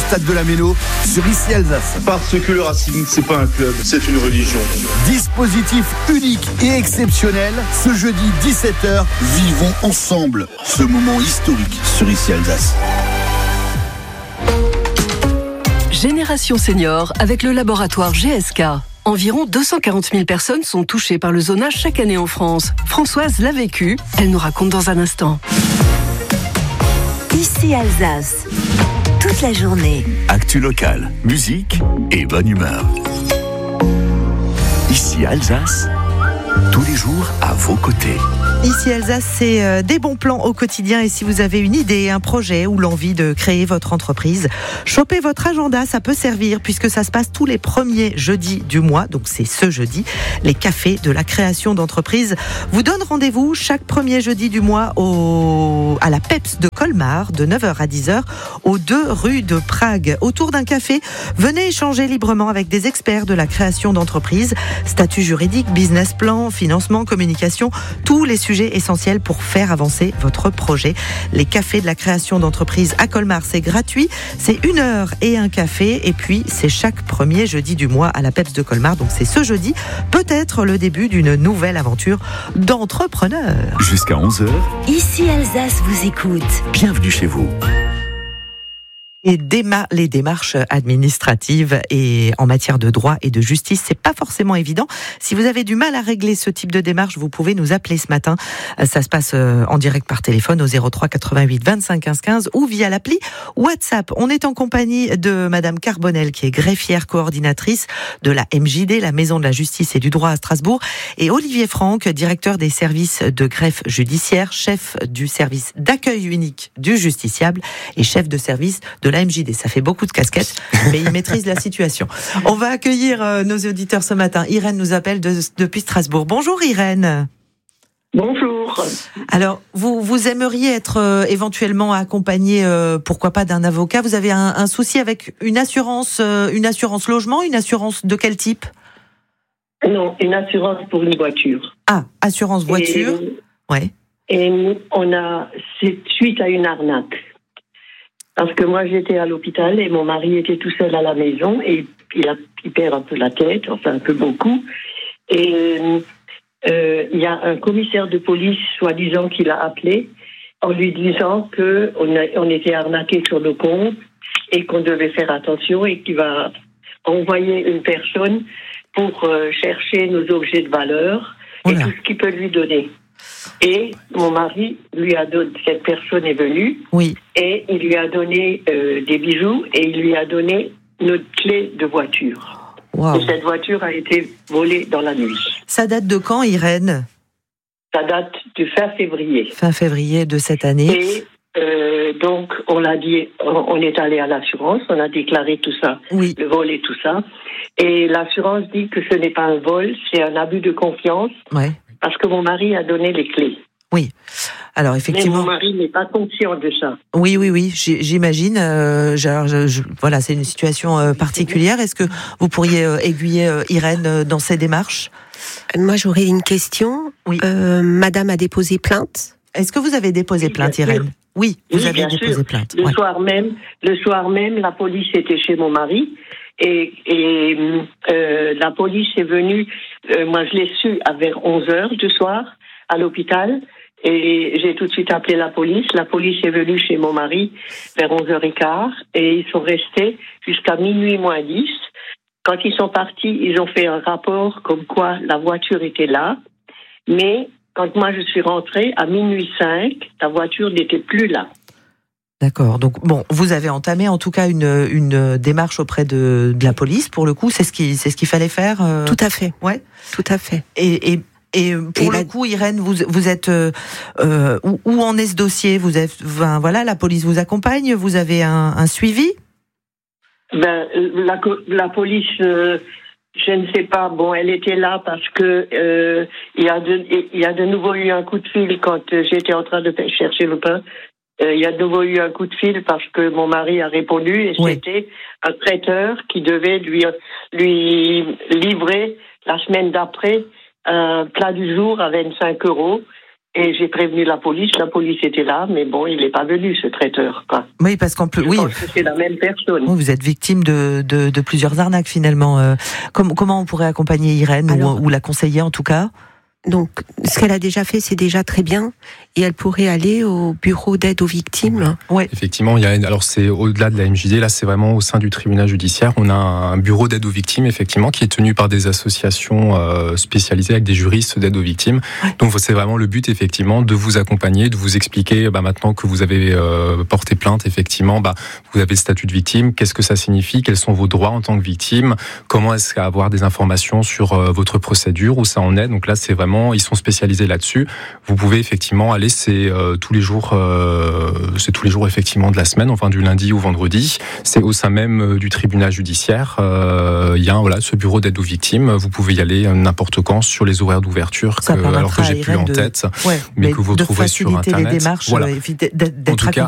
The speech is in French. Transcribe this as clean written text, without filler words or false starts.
Stade de la Méno sur Ici Alsace. Parce que le Racing, c'est pas un club, c'est une religion. Dispositif unique et exceptionnel. Ce jeudi 17h, vivons ensemble ce moment historique sur Ici Alsace. Génération Senior avec le laboratoire GSK. Environ 240 000 personnes sont touchées par le zonage chaque année en France. Françoise l'a vécu, elle nous raconte dans un instant. Ici Alsace, toute la journée. Actu locale, musique et bonne humeur. Ici Alsace, tous les jours à vos côtés. Ici Alsace, c'est des bons plans au quotidien. Et si vous avez une idée, un projet ou l'envie de créer votre entreprise, chopez votre agenda, ça peut servir puisque ça se passe tous les premiers jeudis du mois. Donc c'est ce jeudi. Les cafés de la création d'entreprise vous donnent rendez-vous chaque premier jeudi du mois à la PEPS de Colmar de 9h à 10h aux 2 rue de Prague. Autour d'un café, venez échanger librement avec des experts de la création d'entreprise, statut juridique, business plan, financement, communication, tous les sujets essentiels pour faire avancer votre projet. Les cafés de la création d'entreprise à Colmar, c'est gratuit, c'est 1 heure et un café, et puis c'est chaque premier jeudi du mois à la PEPS de Colmar, donc c'est ce jeudi, peut-être le début d'une nouvelle aventure d'entrepreneur. Jusqu'à 11h, Ici Alsace vous écoute. bienvenue chez vous. Et les démarches administratives et en matière de droit et de justice, c'est pas forcément évident. Si vous avez du mal à régler ce type de démarche, vous pouvez nous appeler ce matin. Ça se passe en direct par téléphone au 03 88 25 15 15 ou via l'appli WhatsApp. On est en compagnie de Madame Carbonel, qui est greffière coordinatrice de la MJD, la Maison de la Justice et du Droit à Strasbourg, et Olivier Franck, directeur des services de greffe judiciaire, chef du service d'accueil unique du justiciable et chef de service de la MJD. Ça fait beaucoup de casquettes, mais il maîtrise la situation. On va accueillir nos auditeurs ce matin. Irène nous appelle depuis Strasbourg. Bonjour Irène. Bonjour. Alors, vous aimeriez être éventuellement accompagné, pourquoi pas, d'un avocat. Vous avez un souci avec une assurance logement, une assurance de quel type ? Non, une assurance pour une voiture. Ah, assurance voiture. Ouais. Et c'est suite à une arnaque. Parce que moi, j'étais à l'hôpital et mon mari était tout seul à la maison et il perd un peu la tête, enfin un peu beaucoup. Et il y a un commissaire de police, soi-disant, qui l'a appelé en lui disant qu'on était arnaqué sur nos comptes et qu'on devait faire attention et qu'il va envoyer une personne pour chercher nos objets de valeur et tout ce qu'il peut lui donner. Et mon mari cette personne est venue, oui, et il lui a donné des bijoux et il lui a donné notre clé de voiture. Wow. Et cette voiture a été volée dans la nuit. Ça date de quand, Irène ? Ça date du fin février. Fin février de cette année. Et donc, on l'a dit, on est allé à l'assurance, on a déclaré tout ça, oui, le vol et tout ça. Et l'assurance dit que ce n'est pas un vol, c'est un abus de confiance. Ouais. Parce que mon mari a donné les clés. Oui. Alors effectivement. Mais mon mari n'est pas conscient de ça. Oui, j'imagine. Voilà, c'est une situation particulière. Est-ce que vous pourriez aiguiller Irène dans ses démarches ? Moi, j'aurais une question. Oui. Madame a déposé plainte. Est-ce que vous avez déposé plainte, Irène ? Oui, vous avez déposé plainte. Le soir même, la police était chez mon mari. Et la police est venue, moi je l'ai su vers 11h du soir à l'hôpital, et j'ai tout de suite appelé la police. La police est venue chez mon mari vers 11h15 et ils sont restés jusqu'à minuit moins 10. Quand ils sont partis, ils ont fait un rapport comme quoi la voiture était là, mais quand moi je suis rentrée à minuit 5, la voiture n'était plus là. D'accord. Donc bon, vous avez entamé en tout cas une démarche auprès de la police. Pour le coup, c'est ce qu'il fallait faire. Tout à fait. Ouais. Tout à fait. Et pour le coup, Irène, vous êtes où en est ce dossier ? Vous êtes, voilà, la police vous accompagne. Vous avez un suivi ? La police, je ne sais pas. Bon, elle était là parce que il y a de nouveau eu un coup de fil quand j'étais en train de chercher le pain. Il y a de nouveau eu un coup de fil parce que mon mari a répondu et c'était un traiteur qui devait lui livrer la semaine d'après un plat du jour à 25 €. Et j'ai prévenu la police était là, mais bon, il n'est pas venu, ce traiteur, quoi. Oui, parce qu'en plus, oui. Je pense que c'est la même personne. Vous êtes victime de plusieurs arnaques, finalement. Comment on pourrait accompagner Irène, ou la conseiller, en tout cas? Donc, ce qu'elle a déjà fait, c'est déjà très bien. Et elle pourrait aller au bureau d'aide aux victimes. Ouais. Effectivement, alors c'est au-delà de la MJD, là c'est vraiment au sein du tribunal judiciaire. On a un bureau d'aide aux victimes, effectivement, qui est tenu par des associations spécialisées avec des juristes d'aide aux victimes. Ouais. Donc c'est vraiment le but, effectivement, de vous accompagner, de vous expliquer, maintenant que vous avez porté plainte, effectivement, vous avez le statut de victime, qu'est-ce que ça signifie, quels sont vos droits en tant que victime, comment est-ce qu'avoir des informations sur votre procédure, où ça en est. Donc là, c'est vraiment, ils sont spécialisés là-dessus. Vous pouvez effectivement aller, c'est tous les jours effectivement de la semaine, enfin du lundi au vendredi. C'est au sein même du tribunal judiciaire. Il y a ce bureau d'aide aux victimes. Vous pouvez y aller n'importe quand sur les horaires d'ouverture, alors que j'ai plus en tête, mais que vous retrouvez sur Internet. Les démarches, d'être accompagné.